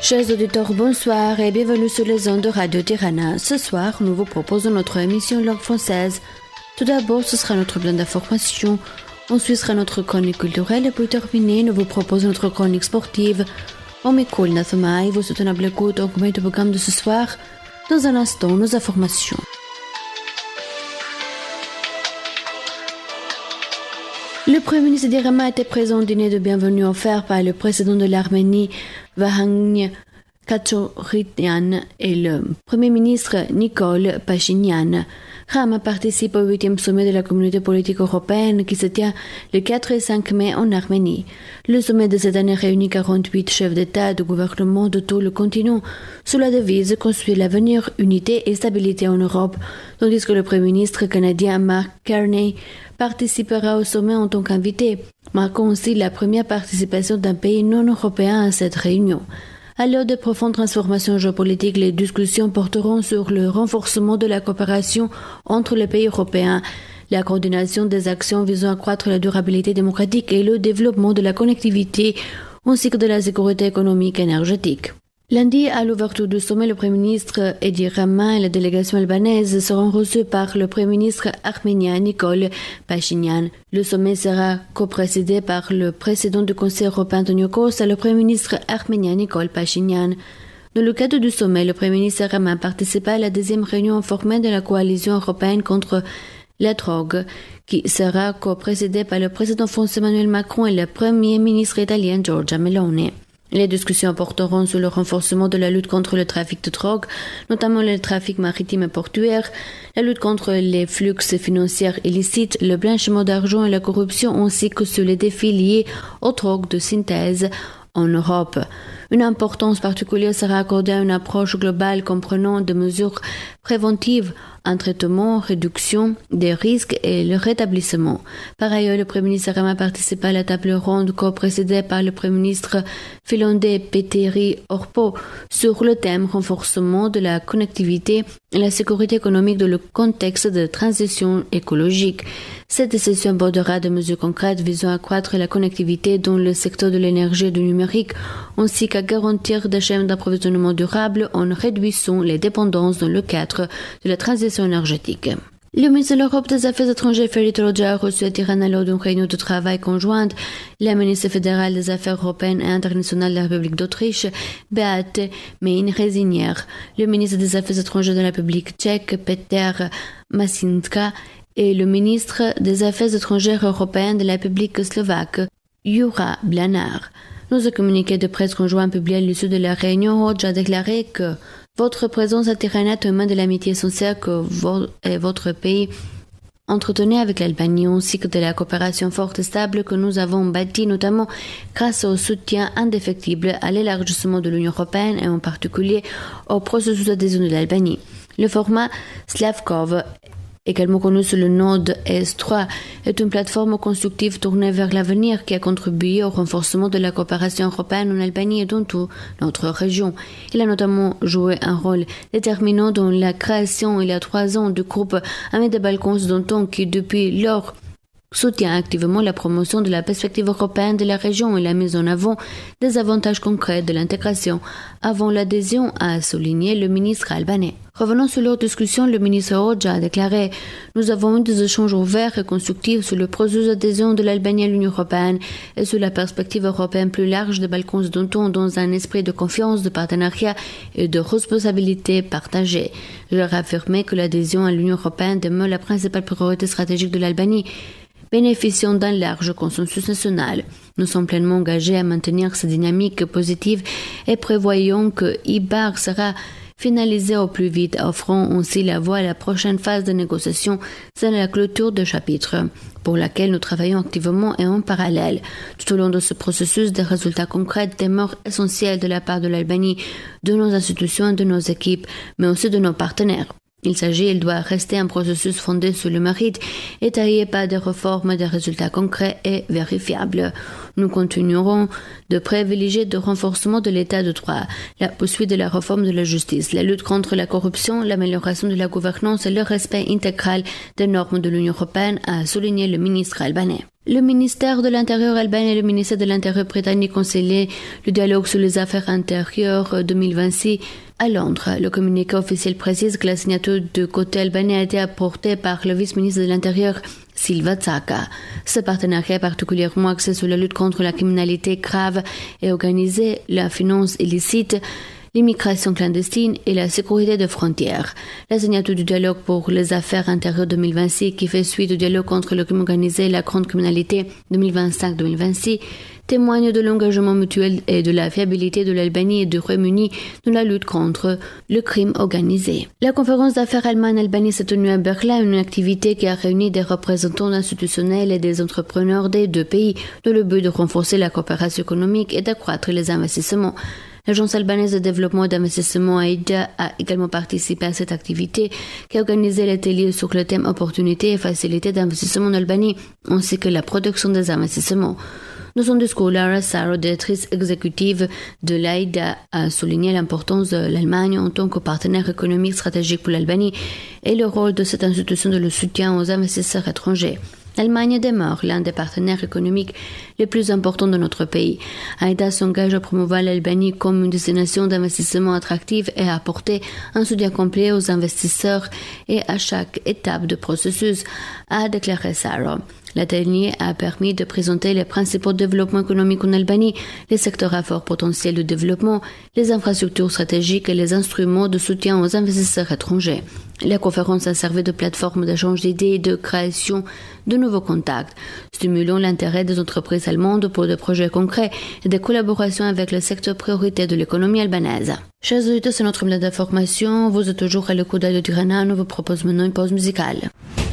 Chers auditeurs, bonsoir et bienvenue sur les ondes de Radio Tirana. Ce soir, nous vous proposons notre émission langue française. Tout d'abord, ce sera notre plan d'information. Ensuite, sera notre chronique culturelle et pour terminer, nous vous proposons notre chronique sportive. Au micro, Nathamaï, vous souhaitez une bonne écoute en compagnie du programme de ce soir. Dans un instant, nos informations. Le Premier ministre d'Irama était présent au dîner de bienvenue offert par le président de l'Arménie, Vahang Khatchorian, et le Premier ministre Nikol Pachinian. Rama participe au 8e sommet de la communauté politique européenne qui se tient le 4 et 5 mai en Arménie. Le sommet de cette année réunit 48 chefs d'État et de gouvernement de tout le continent sous la devise « Construire l'avenir, unité et stabilité en Europe », tandis que le Premier ministre canadien Mark Carney participera au sommet en tant qu'invité, marquant aussi la première participation d'un pays non européen à cette réunion. À l'heure de profondes transformations géopolitiques, les discussions porteront sur le renforcement de la coopération entre les pays européens, la coordination des actions visant à accroître la durabilité démocratique et le développement de la connectivité, ainsi que de la sécurité économique et énergétique. Lundi, à l'ouverture du sommet, le Premier ministre Edi Rama et la délégation albanaise seront reçus par le Premier ministre arménien Nikol Pachinian. Le sommet sera coprésidé par le président du Conseil européen Antonio Costa et le Premier ministre arménien Nikol Pachinian. Dans le cadre du sommet, le Premier ministre Rama participa à la 10e réunion informelle de la coalition européenne contre la drogue, qui sera coprésidée par le président français Emmanuel Macron et le Premier ministre italien Giorgia Meloni. Les discussions porteront sur le renforcement de la lutte contre le trafic de drogue, notamment le trafic maritime et portuaire, la lutte contre les flux financiers illicites, le blanchiment d'argent et la corruption, ainsi que sur les défis liés aux drogues de synthèse en Europe. Une importance particulière sera accordée à une approche globale comprenant des mesures préventives, un traitement, réduction des risques et le rétablissement. Par ailleurs, le Premier ministre Rama participa à la table ronde co-présidée par le Premier ministre finlandais Petteri Orpo sur le thème renforcement de la connectivité et la sécurité économique dans le contexte de transition écologique. Cette session abordera des mesures concrètes visant à accroître la connectivité dans le secteur de l'énergie et du numérique, ainsi qu'à garantir des chaînes d'approvisionnement durables en réduisant les dépendances dans le cadre de la transition énergétique. Le ministre de l'Europe des Affaires étrangères Ferit Hoxha a reçu à Tirana lors d'une réunion de travail conjointe la ministre fédérale des Affaires européennes et internationales de la République d'Autriche, Beate Mein-Rezinier, le ministre des Affaires étrangères de la République tchèque, Peter Masinska, et le ministre des Affaires étrangères européennes de la République slovaque, Jura Blanar. Dans un communiqué de presse conjoint publié à l'issue de la réunion, Hoxha a déclaré que votre présence à Tirana témoigne de l'amitié sincère que votre pays entretenait avec l'Albanie, ainsi que de la coopération forte et stable que nous avons bâtie, notamment grâce au soutien indéfectible à l'élargissement de l'Union européenne et en particulier au processus d'adhésion de l'Albanie. Le format Slavkov, également connu sous le nom de S3, est une plateforme constructive tournée vers l'avenir qui a contribué au renforcement de la coopération européenne en Albanie et dans toute notre région. Il a notamment joué un rôle déterminant dans la création il y a 3 ans du groupe Amis des Balkans d'Anton qui, depuis lors, soutient activement la promotion de la perspective européenne de la région et la mise en avant des avantages concrets de l'intégration avant l'adhésion, a souligné le ministre albanais. Revenant sur leur discussion, le ministre Hoxha a déclaré « Nous avons eu des échanges ouverts et constructifs sur le processus d'adhésion de l'Albanie à l'Union européenne et sur la perspective européenne plus large des Balkans d'Anton dans un esprit de confiance, de partenariat et de responsabilité partagée. Je leur ai affirmé que l'adhésion à l'Union européenne demeure la principale priorité stratégique de l'Albanie, bénéficiant d'un large consensus national. Nous sommes pleinement engagés à maintenir cette dynamique positive et prévoyons que IBAR sera finalisé au plus vite, offrant ainsi la voie à la prochaine phase de négociation, c'est la clôture de chapitre, pour laquelle nous travaillons activement et en parallèle. Tout au long de ce processus, des résultats concrets demeurent essentiels de la part de l'Albanie, de nos institutions et de nos équipes, mais aussi de nos partenaires. Il doit rester un processus fondé sur le mérite et taillé par des réformes et des résultats concrets et vérifiables. Nous continuerons de privilégier le renforcement de l'état de droit, la poursuite de la réforme de la justice, la lutte contre la corruption, l'amélioration de la gouvernance et le respect intégral des normes de l'Union européenne, a souligné le ministre albanais. Le ministère de l'Intérieur albanais et le ministère de l'Intérieur britannique ont scellé le dialogue sur les affaires intérieures 2026 à Londres. Le communiqué officiel précise que la signature du côté albanais a été apportée par le vice-ministre de l'Intérieur Silva Tsaka. Ce partenariat est particulièrement axé sur la lutte contre la criminalité grave et organisée, la finance illicite, l'immigration clandestine et la sécurité des frontières. La signature du dialogue pour les affaires intérieures 2026, qui fait suite au dialogue contre le crime organisé et la grande criminalité 2025-2026, témoigne de l'engagement mutuel et de la fiabilité de l'Albanie et du Royaume-Uni dans la lutte contre le crime organisé. La conférence d'affaires Allemagne-Albanie s'est tenue à Berlin, une activité qui a réuni des représentants institutionnels et des entrepreneurs des deux pays dans le but de renforcer la coopération économique et d'accroître les investissements. L'Agence albanaise de développement et d'investissement AIDA a également participé à cette activité qui a organisé l'atelier sur le thème opportunités et facilités d'investissement en Albanie ainsi que la protection des investissements. Dans son discours, Lara Saro, directrice exécutive de l'AIDA, a souligné l'importance de l'Allemagne en tant que partenaire économique stratégique pour l'Albanie et le rôle de cette institution de le soutien aux investisseurs étrangers. L'Allemagne demeure l'un des partenaires économiques les plus importants de notre pays. AIDA s'engage à promouvoir l'Albanie comme une destination d'investissement attractive et à apporter un soutien complet aux investisseurs et à chaque étape du processus, a déclaré Saro. L'atelier a permis de présenter les principaux développements économiques en Albanie, les secteurs à fort potentiel de développement, les infrastructures stratégiques et les instruments de soutien aux investisseurs étrangers. La conférence a servi de plateforme d'échange d'idées et de création de nouveaux contacts, stimulant l'intérêt des entreprises allemandes pour des projets concrets et des collaborations avec le secteur prioritaire de l'économie albanaise. Chers auditeurs, c'est notre blog d'information. Vous êtes toujours à l'écoute de Tirana. Nous vous proposons maintenant une pause musicale.